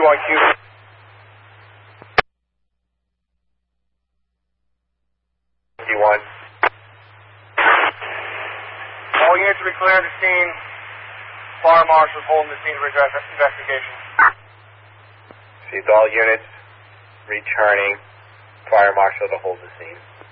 1Q. D1. All units will be clear of the scene. Fire marshals holding the scene for investigation. Received all units returning. Fire marshal to hold the scene.